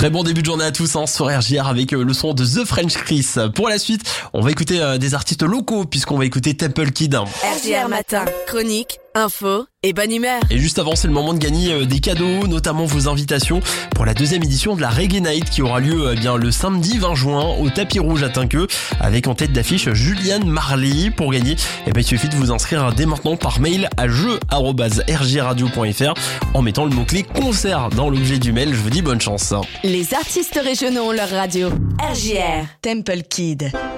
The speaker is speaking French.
Très bon début de journée à tous sur RJR avec le son de The French Kiss. Pour la suite, on va écouter des artistes locaux puisqu'on va écouter Temple Kid. RJR Matin, chronique, info et bonne humeur. Et juste avant, c'est le moment de gagner des cadeaux, notamment vos invitations pour la deuxième édition de la Reggae Night qui aura lieu le samedi 20 juin au Tapis Rouge à Tinqueux avec en tête d'affiche Juliane Marley. Pour gagner, il suffit de vous inscrire dès maintenant par mail à jeu@rjradio.fr en mettant le mot-clé concert dans l'objet du mail. Je vous dis bonne chance. Les artistes régionaux ont leur radio. RJR, Temple Kid.